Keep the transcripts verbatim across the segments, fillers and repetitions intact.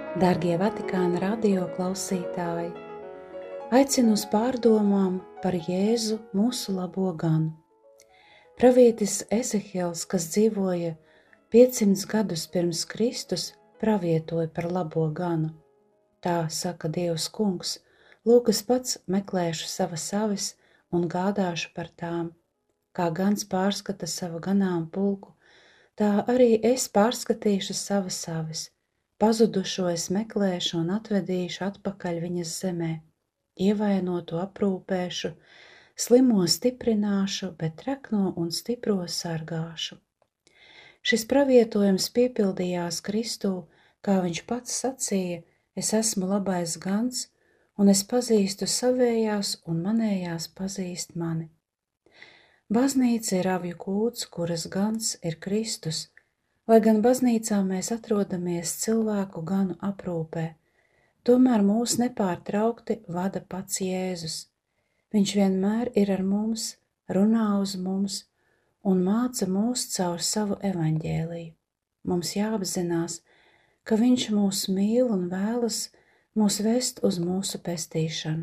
Darbie Vatikāna radio klausītāji, aicinu uz pārdomām par Jēzu, mūsu labo ganu. Pravietis Ezehiels, kas dzīvoja piecsimt gadus pirms Kristus, pravietoja par labo ganu. Tā saka Dievs Kungs, lūk, es pats meklēšu savas avis un gādāšu par tām. Kā gans pārskata savu ganām pulku, tā arī es pārskatīšu savas avis. Pazudušo es meklēšu un atvedīšu atpakaļ viņas zemē, ievainotu aprūpēšu, slimo stiprināšu, bet trekno un stipro sargāšu. Šis pravietojums piepildījās Kristū, kā viņš pats sacīja, es esmu labais gans, un es pazīstu savējās, un manējās pazīst mani. Baznīca ir avju kūts, kuras gans ir Kristus. Lai gan baznīcā mēs atrodamies cilvēku ganu aprūpē, tomēr mūs nepārtraukti vada pats Jēzus. Viņš vienmēr ir ar mums, runā uz mums un māca mūs caur savu evaņģēliju. Mums jāapzinās, ka viņš mūs mīl un vēlas mūs vest uz mūsu pestīšanu.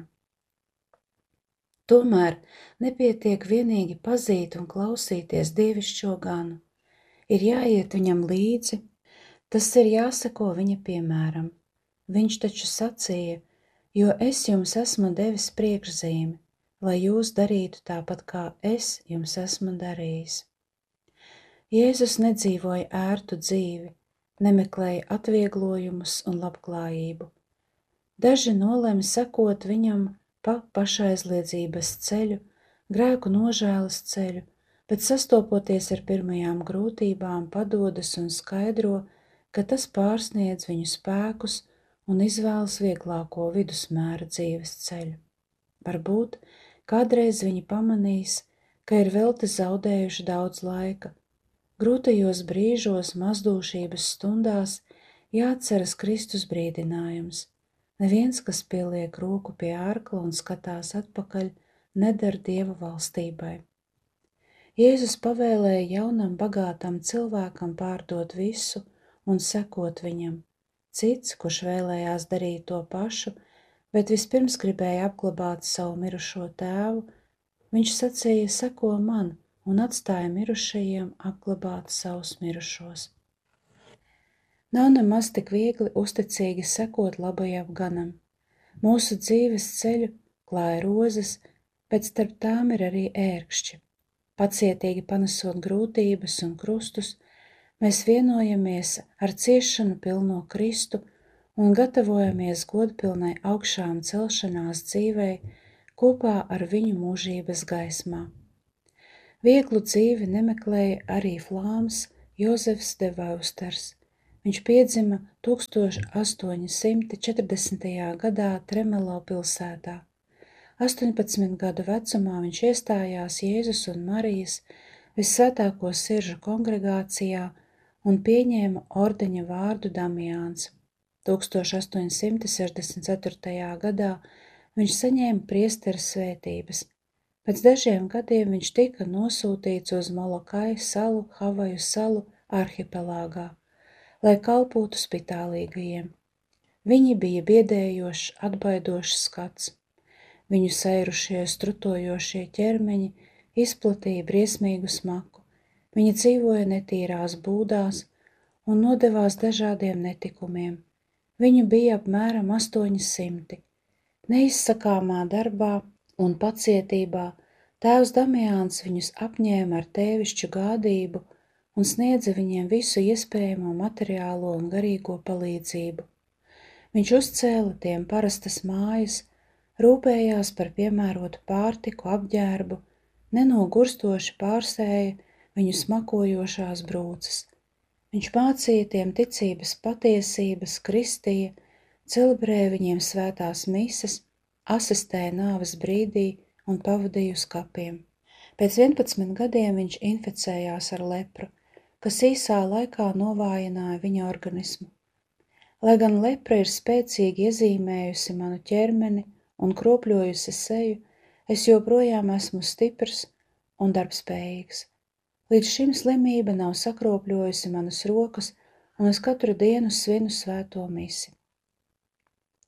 Tomēr nepietiek vienīgi pazīt un klausīties dievišķo ganu. Ir jāiet viņam līdzi, tas ir jāseko viņa piemēram. Viņš taču sacīja, jo es jums esmu devis priekšzīmi, lai jūs darītu tāpat, kā es jums esmu darījis. Jēzus nedzīvoja ērtu dzīvi, nemeklēja atvieglojumus un labklājību. Daži nolēma sekot viņam pa pašaizliedzības ceļu, grēku nožēlas ceļu, bet sastopoties ar pirmajām grūtībām padodas un skaidro, ka tas pārsniedz viņu spēkus un izvēlas vieglāko vidusmēra dzīves ceļu. Varbūt kādreiz viņi pamanīs, ka ir velti zaudējuši daudz laika. Grūtajos brīžos, mazdūšības stundās jāatceras Kristus brīdinājums. Neviens, kas pieliek roku pie ārkla un skatās atpakaļ, nedara Dieva valstībai. Jēzus pavēlēja jaunam, bagātam cilvēkam pārdot visu un sekot viņam. Cits, kurš vēlējās darīt to pašu, bet vispirms gribēja apglabāt savu mirušo tēvu, viņš sacīja, seko man un atstāja mirušajiem apglabāt savus mirušos. Nav nemaz tik viegli uzticīgi sekot labajam ganam. Mūsu dzīves ceļu klāja rozes, bet starp tām ir arī ērkšķi. Pacietīgi panesot grūtības un krustus, mēs vienojamies ar ciešanu pilno Kristu un gatavojamies godpilnai augšām celšanās dzīvei kopā ar viņu mūžības gaismā. Vieglu dzīvi nemeklēja arī flāms Jozefs de Vausters. Viņš piedzima tūkstoš astoņi simti četrdesmitajā gadā Tremelo pilsētā. astoņpadsmit gadu vecumā viņš iestājās Jēzus un Marijas Visvētāko siržu kongregācijā un pieņēma ordeņa vārdu Damiāns. tūkstoš astoņi simti sešdesmit ceturtajā gadā viņš saņēma priestera svētības. Pēc dažiem gadiem viņš tika nosūtīts uz Molokai salu, Havaju salu arhipelāgā, lai kalpotu spitālīgajiem. Viņi bija biedējošs, atbaidošs skats. Viņu sairušie, strutojošie ķermeņi izplatīja briesmīgu smaku. Viņi dzīvoja netīrās būdās un nodevās dažādiem netikumiem. Viņu bija apmēram astoņi simti. Neizsakāmā darbā un pacietībā tēvs Damiāns viņus apņēma ar tēvišķu gādību un sniedza viņiem visu iespējamo materiālo un garīgo palīdzību. Viņš uzcēla tiem parastas mājas, rūpējās par piemērotu pārtiku, apģērbu, nenogurstoši pārsēja viņu smakojošās brūces. Viņš mācīja tiem ticības patiesības, kristīja, celebrēja viņiem svētās mises, asistēja nāves brīdī un pavadīja uz kapiem. Pēc vienpadsmit gadiem viņš inficējās ar lepru, kas īsā laikā novājināja viņa organismu. Lai gan lepra ir spēcīgi iezīmējusi manu ķermeni un kropļojusi seju, es joprojām esmu stiprs un darbspējīgs. Līdz šim slimība nav sakropļojusi manas rokas, un es katru dienu svinu svēto misi.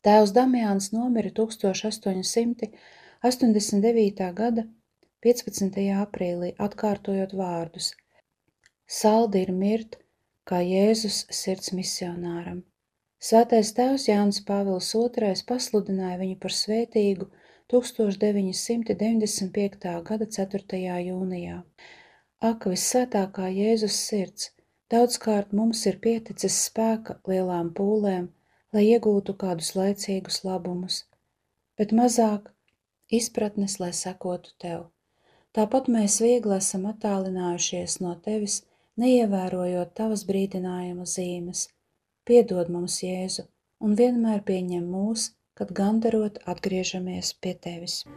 Tēvs Damiāns nomira tūkstoš astoņi simti astoņdesmit devītā gada piecpadsmitajā aprīlī, atkārtojot vārdus: Saldi ir mirt, kā Jēzus sirds misionāram. Svētais tēvs Jānis Pāvils otrais pasludināja viņu par svētīgu tūkstoš deviņi simti deviņdesmit piektā gada ceturtajā jūnijā. Ak, vissvētākā Jēzus sirds, daudzkārt mums ir pieticis spēka lielām pūlēm, lai iegūtu kādus laicīgus labumus, bet mazāk izpratnes, lai sekotu tev. Tāpat mēs viegli esam attālinājušies no tevis, neievērojot tavas brīdinājuma zīmes. Piedod mums, Jēzu, un vienmēr pieņem mūs, kad gandarot atgriežamies pie tevis.